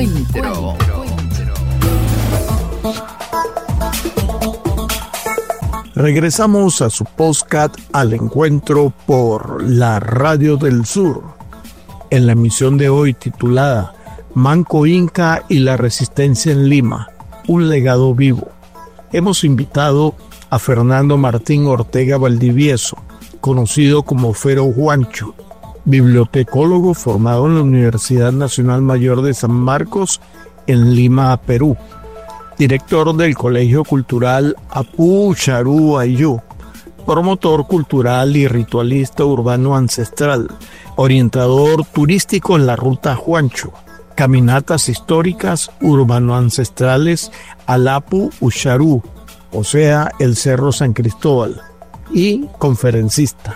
encuentro. Regresamos a su podcast Al Encuentro por la Radio del Sur. En la emisión de hoy titulada Manco Inca y la resistencia en Lima, un legado vivo. Hemos invitado a Fernando Martín Ortega Valdivieso, conocido como Fero Juancho, bibliotecólogo formado en la Universidad Nacional Mayor de San Marcos en Lima, Perú, director del Colegio Cultural Apu Charu Ayú, promotor cultural y ritualista urbano ancestral, orientador turístico en la Ruta Juancho, caminatas históricas urbano-ancestrales al Apu Ucharu, o sea, el Cerro San Cristóbal, y conferencista.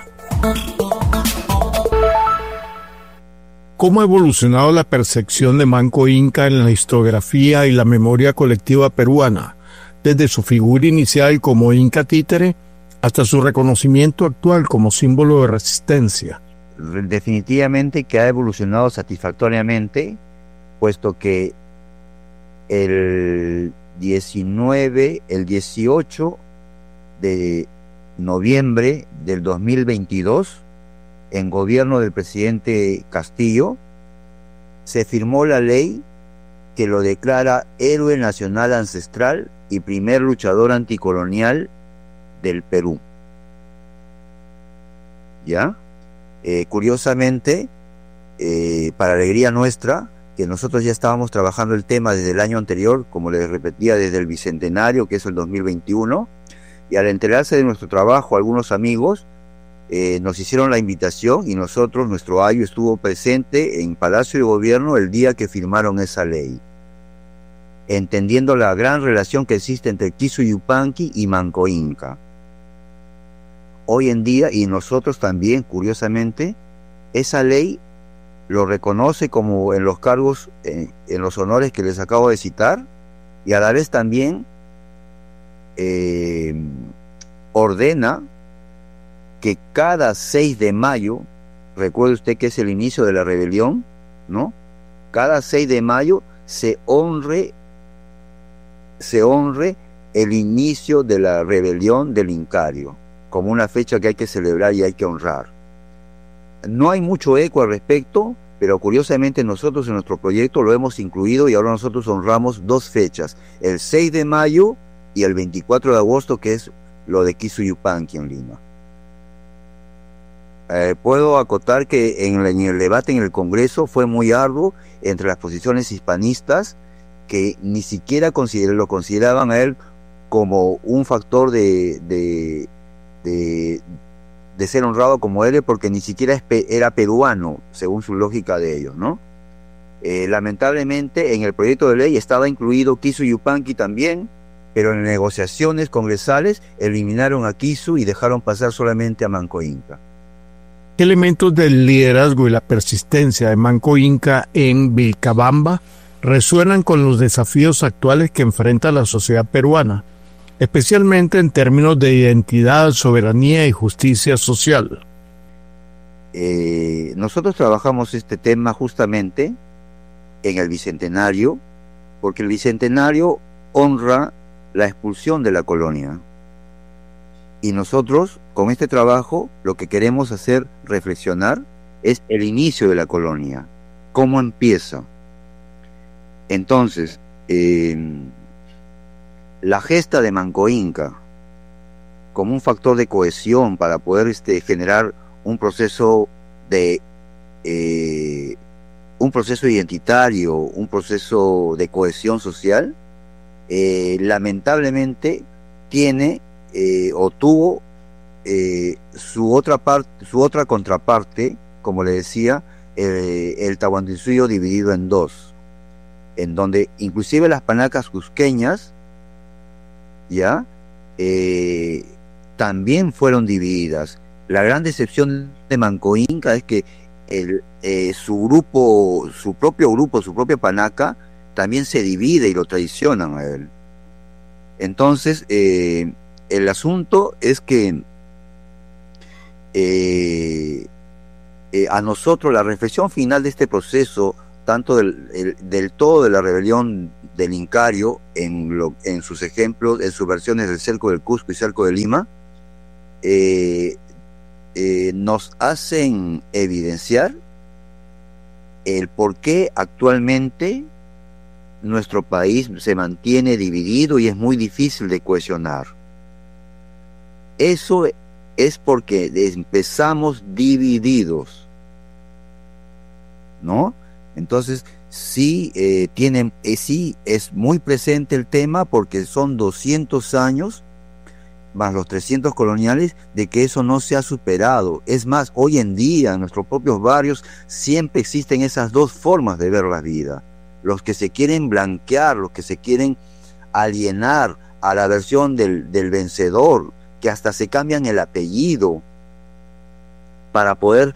¿Cómo ha evolucionado la percepción de Manco Inca en la historiografía y la memoria colectiva peruana, desde su figura inicial como Inca títere hasta su reconocimiento actual como símbolo de resistencia? Definitivamente que ha evolucionado satisfactoriamente, puesto que el 18 de noviembre del 2022, en gobierno del presidente Castillo, se firmó la ley que lo declara héroe nacional ancestral y primer luchador anticolonial del Perú. ¿Ya? Curiosamente, para alegría nuestra, que nosotros ya estábamos trabajando el tema desde el año anterior, como les repetía, desde el Bicentenario, que es el 2021, y al enterarse de nuestro trabajo, algunos amigos nos hicieron la invitación y nosotros, nuestro ayo estuvo presente en Palacio de Gobierno el día que firmaron esa ley, entendiendo la gran relación que existe entre Kisu Yupanqui y Manco Inca. Hoy en día, y nosotros también, curiosamente, esa ley lo reconoce como en los cargos, en los honores que les acabo de citar, y a la vez también ordena que cada 6 de mayo, recuerde usted que es el inicio de la rebelión, ¿no? Cada 6 de mayo se honre el inicio de la rebelión del Incario, como una fecha que hay que celebrar y hay que honrar. No hay mucho eco al respecto, pero curiosamente nosotros en nuestro proyecto lo hemos incluido y ahora nosotros honramos 2 fechas, el 6 de mayo y el 24 de agosto, que es lo de Kisu Yupanqui en Lima. Puedo acotar que en el debate en el Congreso fue muy arduo entre las posiciones hispanistas, que ni siquiera lo consideraban a él como un factor de ser honrado como héroe, porque ni siquiera era peruano, según su lógica de ellos, ¿no? Lamentablemente en el proyecto de ley estaba incluido Kisu Yupanqui también, pero en negociaciones congresales eliminaron a Kisu y dejaron pasar solamente a Manco Inca. ¿Qué elementos del liderazgo y la persistencia de Manco Inca en Vilcabamba resuenan con los desafíos actuales que enfrenta la sociedad peruana, especialmente en términos de identidad, soberanía y justicia social? Nosotros trabajamos este tema justamente en el Bicentenario, porque el Bicentenario honra la expulsión de la colonia. Y nosotros, con este trabajo, lo que queremos hacer reflexionar es el inicio de la colonia, cómo empieza. Entonces, la gesta de Manco Inca como un factor de cohesión para poder generar un proceso identitario, un proceso de cohesión social, lamentablemente tiene o tuvo su otra contraparte, como le decía, el Tahuantinsuyo dividido en 2, en donde inclusive las panacas cusqueñas ya también fueron divididas. La gran decepción de Manco Inca es que su propia panaca también se divide y lo traicionan a él. Entonces el asunto es que a nosotros la reflexión final de este proceso tanto del todo de la rebelión del Incario en sus ejemplos, en sus versiones del Cerco del Cusco y Cerco de Lima, nos hacen evidenciar el por qué actualmente nuestro país se mantiene dividido y es muy difícil de cohesionar. Eso es porque empezamos divididos, ¿no? Entonces, sí, sí es muy presente el tema porque son 200 años más los 300 coloniales, de que eso no se ha superado. Es más, hoy en día en nuestros propios barrios siempre existen esas dos formas de ver la vida. Los que se quieren blanquear, los que se quieren alienar a la versión del vencedor, que hasta se cambian el apellido para poder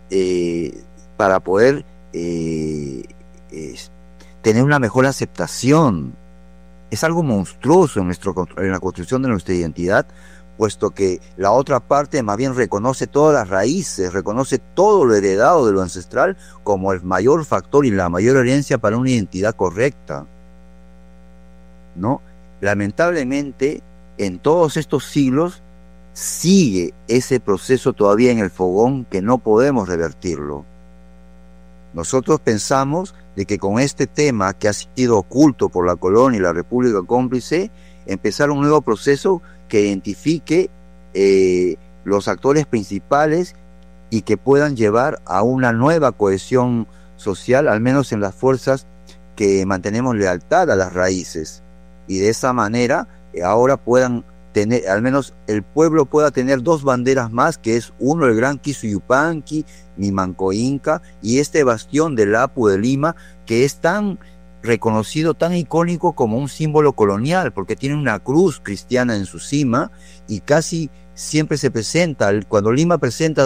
tener una mejor aceptación. Es algo monstruoso en la construcción de nuestra identidad, puesto que la otra parte más bien reconoce todas las raíces, reconoce todo lo heredado de lo ancestral como el mayor factor y la mayor herencia para una identidad correcta, ¿no? Lamentablemente, en todos estos siglos, sigue ese proceso todavía en el fogón que no podemos revertirlo. Nosotros pensamos de que con este tema que ha sido oculto por la colonia y la República cómplice, empezar un nuevo proceso que identifique los actores principales y que puedan llevar a una nueva cohesión social, al menos en las fuerzas que mantenemos lealtad a las raíces. Y de esa manera ahora puedan tener, al menos el pueblo pueda tener dos banderas más, que es uno, el gran Quisu Yupanqui, mi Manco Inca, y este bastión del Apu de Lima, que es tan reconocido, tan icónico como un símbolo colonial, porque tiene una cruz cristiana en su cima, y casi siempre se presenta, cuando Lima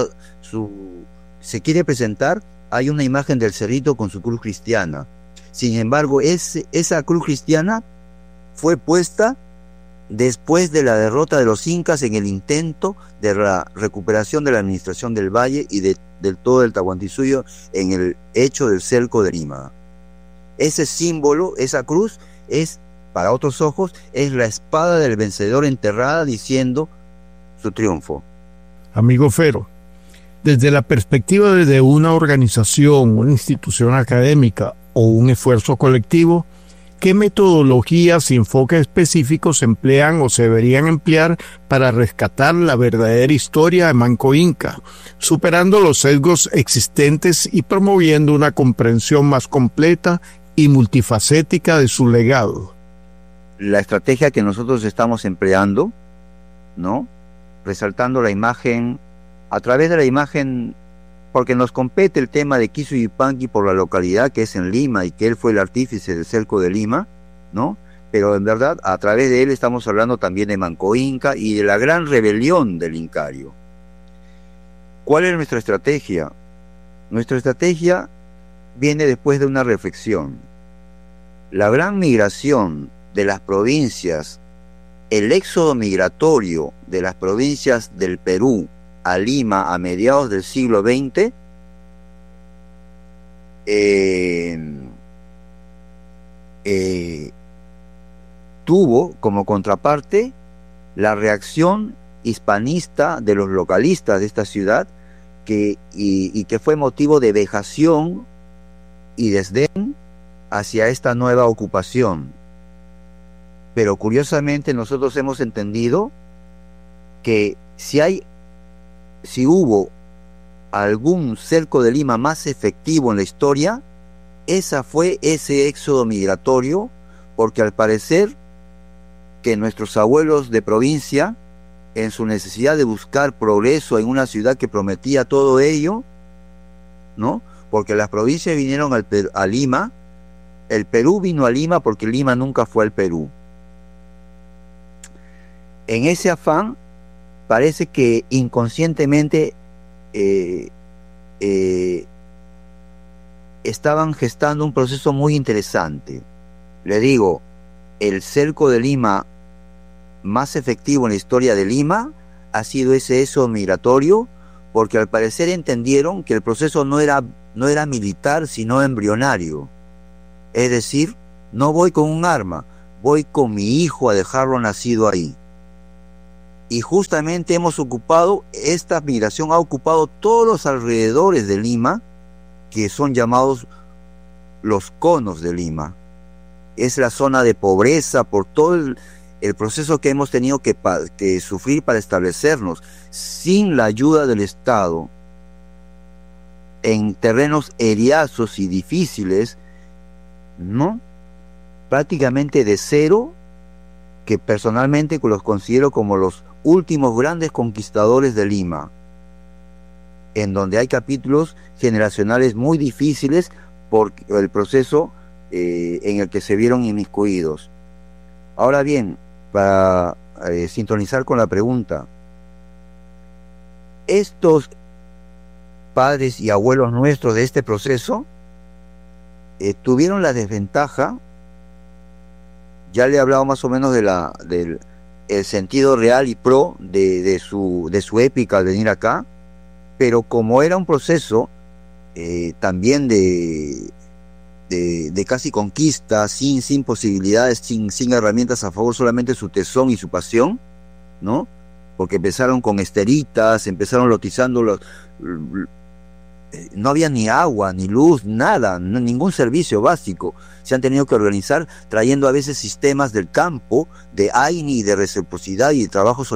se quiere presentar, hay una imagen del cerrito con su cruz cristiana. Sin embargo, esa cruz cristiana fue puesta después de la derrota de los incas en el intento de la recuperación de la administración del valle y del todo el Tahuantinsuyo en el hecho del cerco de Lima. Ese símbolo, esa cruz, es, para otros ojos, es la espada del vencedor enterrada diciendo su triunfo. Amigo Fero, desde la perspectiva de una organización, una institución académica o un esfuerzo colectivo, ¿qué metodologías y enfoques específicos se emplean o se deberían emplear para rescatar la verdadera historia de Manco Inca, superando los sesgos existentes y promoviendo una comprensión más completa y multifacética de su legado? La estrategia que nosotros estamos empleando, ¿no? Resaltando la imagen, a través de la imagen, porque nos compete el tema de Quisu Yupanqui por la localidad que es en Lima y que él fue el artífice del cerco de Lima, ¿no? Pero en verdad, a través de él estamos hablando también de Manco Inca y de la gran rebelión del Incario. ¿Cuál es nuestra estrategia? Nuestra estrategia viene después de una reflexión. La gran migración de las provincias, el éxodo migratorio de las provincias del Perú a Lima a mediados del siglo XX, tuvo como contraparte la reacción hispanista de los localistas de esta ciudad, que fue motivo de vejación y desdén hacia esta nueva ocupación. Pero curiosamente nosotros hemos entendido que si hubo algún cerco de Lima más efectivo en la historia, fue ese éxodo migratorio, porque al parecer que nuestros abuelos de provincia, en su necesidad de buscar progreso en una ciudad que prometía todo ello, ¿no? Porque las provincias vinieron a Lima, el Perú vino a Lima porque Lima nunca fue al Perú. En ese afán, parece que inconscientemente estaban gestando un proceso muy interesante. Le digo, el cerco de Lima más efectivo en la historia de Lima ha sido ese éxodo migratorio, porque al parecer entendieron que el proceso no no era militar, sino embrionario. Es decir, no voy con un arma, voy con mi hijo a dejarlo nacido ahí. Y justamente esta migración ha ocupado todos los alrededores de Lima, que son llamados los conos de Lima. Es la zona de pobreza por todo el proceso que hemos tenido que sufrir para establecernos. Sin la ayuda del Estado, en terrenos eriazos y difíciles, ¿no? Prácticamente de cero, que personalmente los considero como los últimos grandes conquistadores de Lima, en donde hay capítulos generacionales muy difíciles por el proceso en el que se vieron inmiscuidos. Ahora bien, para sintonizar con la pregunta, estos padres y abuelos nuestros de este proceso tuvieron la desventaja, ya le he hablado más o menos del sentido real y pro de su épica al venir acá, pero como era un proceso también de casi conquista, sin posibilidades, sin herramientas a favor, solamente su tesón y su pasión, ¿no? Porque empezaron con esteritas, empezaron lotizando no había ni agua, ni luz, nada, ningún servicio básico. Se han tenido que organizar trayendo a veces sistemas del campo, de AINI, de reciprocidad y de trabajo solidario